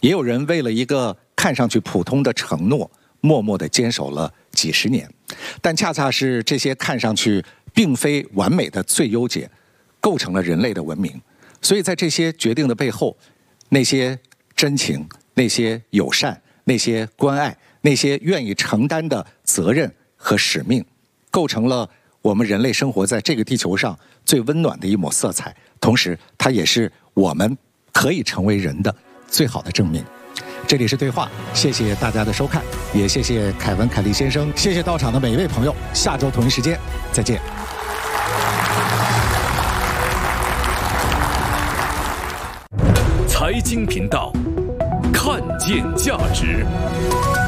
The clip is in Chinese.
也有人为了一个看上去普通的承诺，默默地坚守了几十年。但恰恰是这些看上去并非完美的最优解，构成了人类的文明。所以在这些决定的背后，那些真情，那些友善，那些关爱，那些愿意承担的责任和使命，构成了我们人类生活在这个地球上最温暖的一抹色彩。同时，它也是我们可以成为人的最好的证明。这里是对话，谢谢大家的收看，也谢谢凯文·凯利先生，谢谢到场的每一位朋友。下周同一时间再见。 财经频道，看见价值。